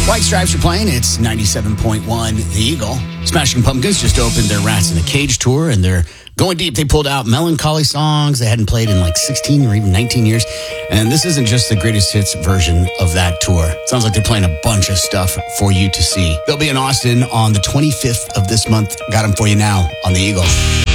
White Stripes are playing. It's 97.1 The Eagle. Smashing Pumpkins just opened their Rats in a Cage tour, and they're going deep. They pulled out melancholy songs they hadn't played in like 16 or even 19 years. And this isn't just the greatest hits version of that tour. Sounds like they're playing a bunch of stuff for you to see. They'll be in Austin on the 25th of this month. Got them for you now on The Eagle.